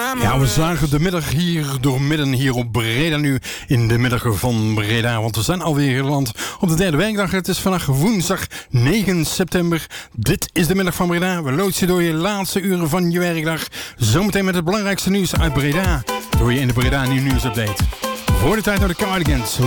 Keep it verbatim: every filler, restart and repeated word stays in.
Ja, we zagen de middag hier door midden hier op Breda nu. In de middag van Breda, want we zijn alweer geland op de derde werkdag. Het is vandaag woensdag negen september. Dit is de middag van Breda. We loodsen door je laatste uren van je werkdag. Zometeen met het belangrijkste nieuws uit Breda. Door je in de Breda Nieuws Update. Voor de tijd naar de Cardigans.